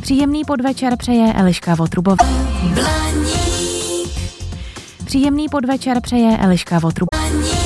Příjemný podvečer přeje Eliška Votrubová. Příjemný podvečer přeje Eliška Votrubová.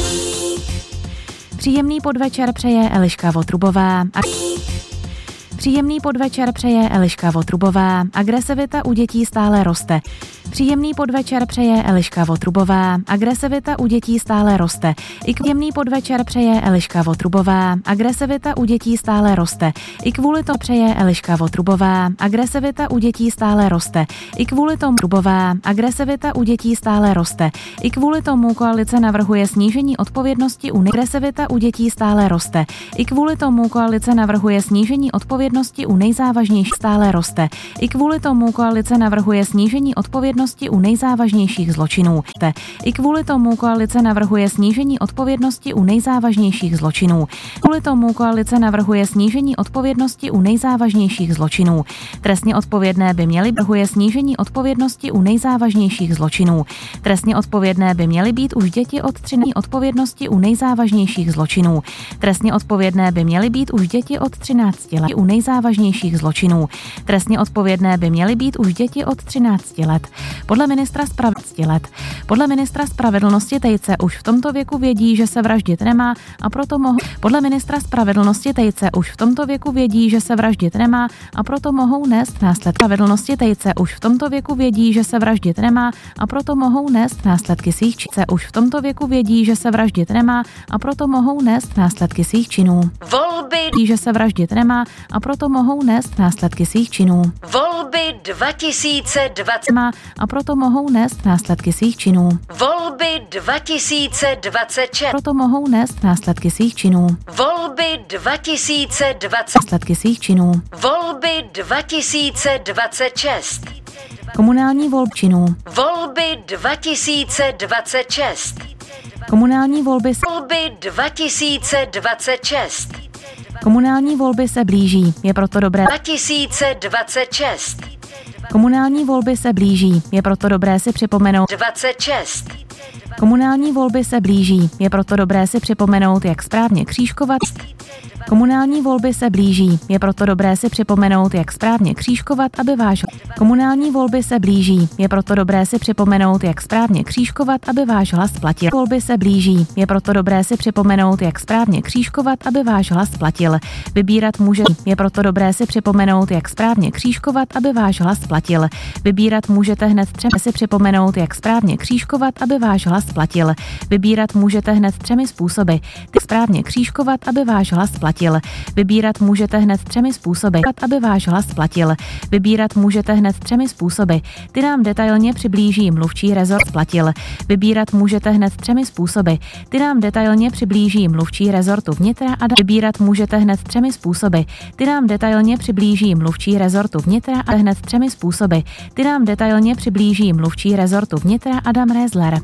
Příjemný podvečer přeje Eliška Votrubová. Příjemný podvečer přeje Eliška Votrubová. Agresivita u dětí stále roste. Příjemný podvečer přeje Eliška Votrubová. Agresivita u dětí stále roste. I příjemný podvečer přeje Eliška Votrubová. Agresivita u dětí stále roste. I kvůli tomu přeje Eliška Votrubová. Agresivita u dětí stále roste. I kvůli tomu Votrubová. Agresivita u dětí stále roste. I kvůli tomu koalice navrhuje snížení odpovědnosti u agresivita u dětí stále roste. I kvůli tomu koalice navrhuje snížení odpovědnosti u nejzávažnějších stále roste. I kvůli tomu koalice navrhuje snížení odpovědnosti u nejzávažnějších zločinů. I kvůli tomu koalice navrhuje snížení odpovědnosti u nejzávažnějších zločinů. Kvůli tomu koalice navrhuje snížení odpovědnosti u nejzávažnějších zločinů. Trestně odpovědné by měly navrhuje snížení odpovědnosti u nejzávažnějších zločinů. Trestně odpovědné by měly být už děti od 13 odpovědnosti u nejzávažnějších zločinů. Trestně odpovědné by měly být už děti od 13 let u nejzávažnějších zločinů. Trestně odpovědné by měly být už děti od 13 let. Podle ministra spravedlnosti Tejce už v tomto věku vědí, že se vraždit nemá a proto mohou. Podle ministra spravedlnosti Tejce už v tomto věku vědí, že se vraždit nemá a proto mohou nést následky. Spravedlnosti Tejce už v tomto věku vědí, že se vraždit nemá a proto mohou nést následky svých činů. Už v tomto věku vědí, že se vraždit nemá a proto mohou nést následky svých činů. Volby, že se vraždit nemá a proto mohou nést následky svých činů. Volby 2020 a proto mohou nést následky svých činů. Volby 2026 Proto mohou nést následky svých činů. Volby 2020 Následky svých činů. Volby 2026 Komunální volby činů. Volby 2026 Komunální volby Volby 2026 Komunální volby se blíží. Je proto dobré. 2026 Komunální volby se blíží. Je proto dobré si připomenout. 26 Komunální volby se blíží. Je proto dobré si připomenout, jak správně křížkovat. Komunální volby se blíží. Je proto dobré si připomenout, jak správně křížkovat, aby váš. Komunální volby se blíží. Je proto dobré si připomenout, jak správně křížkovat, aby váš hlas platil. Volby se blíží. Je proto dobré si připomenout, jak správně křížkovat, aby váš hlas platil. Vybírat může. Je proto dobré si připomenout, jak správně křížkovat, aby váš hlas platil. Vybírat můžete hned třemi si připomenout, jak správně křížkovat, aby váš hlas platil. Vybírat můžete hned 3 způsoby. Ty správně křížkovat, aby váš hlas platil. Vybírat můžete hned 3 způsoby, aby váš hlas platil. Vybírat můžete hned 3 způsoby. Ty nám detailně přiblíží mluvčí rezort platil. Vybírat můžete hned 3 způsoby. Ty nám detailně přiblíží mluvčí rezortu vnitra a vybírat můžete hned 3 způsoby. Ty nám detailně přiblíží mluvčí rezortu vnitra a hned 3 způsoby. Ty nám detailně přiblíží mluvčí rezortu vnitra Adam Rézler.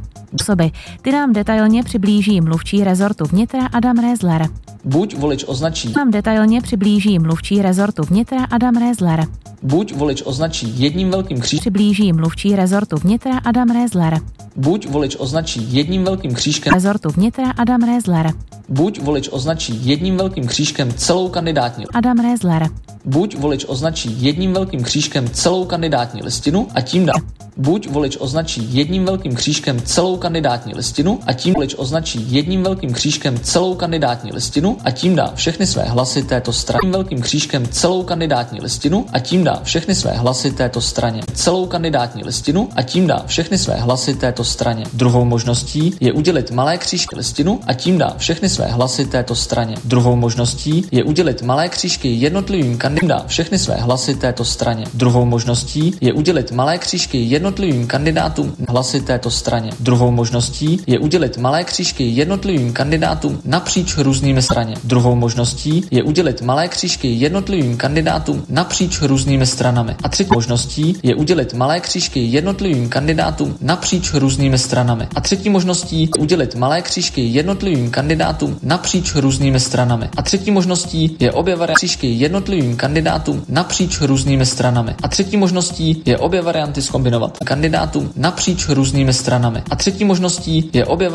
Ty nám detailně přiblíží mluvčí rezortu vnitra Adam Rézler. Buď volič označí. Nám detailně přiblíží mluvčí rezortu vnitra Adam Rézler. Buď volič označí jedním velkým křížkem. Přiblíží mluvčí rezortu vnitra Adam Rézler. Buď volič označí jedním velkým křížkem. Rezortu vnitra Adam Rézler. Buď volič označí jedním velkým křížkem celou kandidátní. Adam Rézler. Buď volič označí jedním velkým křížkem celou kandidátní listinu a tím dá. Buď volič označí jedním velkým křížkem celou kandidátní listinu a tím volič označí jedním velkým křížkem celou kandidátní listinu a tím dá všechny své hlasy této straně. Jedním velkým křížkem celou kandidátní listinu a tím dá všechny své hlasy této straně. Celou kandidátní listinu a tím dá všechny své hlasy této straně. Druhou možností je udělit malé křížky listinu a tím dá všechny své hlasy této straně. Druhou možností je udělit malé křížky jednotlivým kandidátům. Dá všechny své hlasy této straně. Druhou možností je udělit malé křížky jednotlivým kandidátům hlasy této straně. Druhou možností je udělit malé křížky jednotlivým kandidátům napříč různými straně. Druhou možností je udělit malé křížky jednotlivým kandidátům napříč různými stranami. A třetí možností je udělit malé křížky jednotlivým kandidátům napříč různými stranami. A třetí možností je udělit malé křížky jednotlivým kandidátům napříč různými stranami. A třetí možností je obě varianty křížky jednotlivým kandidátům napříč různými stranami. A třetí možností je obě varianty zkombinovat kandidátům napříč různými stranami. A třetí možností je obě